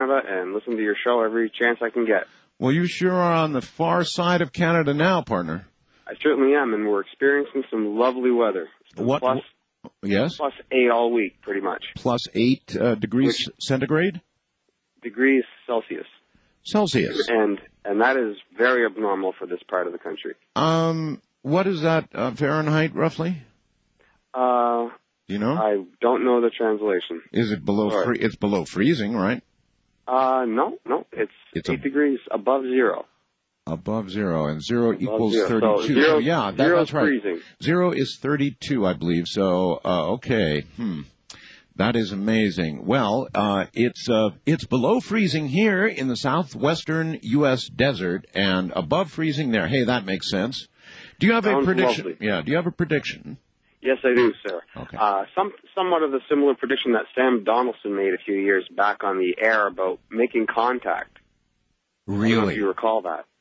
Canada and listen to your show every chance I can get. Well, you sure are on the far side of Canada now, partner. I certainly am, and we're experiencing some lovely weather. What? Yes? Plus 8 all week, pretty much. Plus 8 degrees centigrade? Degrees Celsius. Celsius. And that is very abnormal for this part of the country. What is that Fahrenheit, roughly? Do you know? I don't know the translation. Is it below it's below freezing, right? No. It's 8 degrees above zero. Above zero, and zero equals 32. So zero, yeah, that's right. Freezing. 0 is 32, I believe. So, okay. That is amazing. Well, it's below freezing here in the southwestern U.S. desert and above freezing there. Hey, that makes sense. Do you have a prediction? Lovely. Yeah, do you have a prediction? Yes, I do, sir. Okay. Somewhat of a similar prediction that Sam Donaldson made a few years back on the air about making contact. Really? I don't know if you recall that.